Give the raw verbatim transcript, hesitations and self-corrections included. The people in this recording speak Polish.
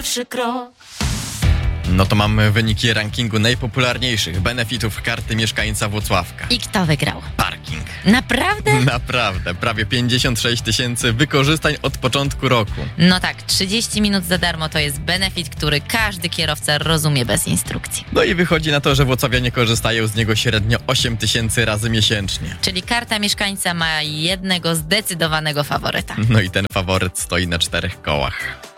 pierwszy krok. No to mamy wyniki rankingu najpopularniejszych benefitów karty mieszkańca Włocławka. I kto wygrał? Parking. Naprawdę? Naprawdę, prawie pięćdziesiąt sześć tysięcy wykorzystań od początku roku. No tak, trzydzieści minut za darmo to jest benefit, który każdy kierowca rozumie bez instrukcji. No i wychodzi na to, że włocławianie korzystają z niego średnio osiem tysięcy razy miesięcznie. Czyli karta mieszkańca ma jednego zdecydowanego faworyta. No i ten faworyt stoi na czterech kołach.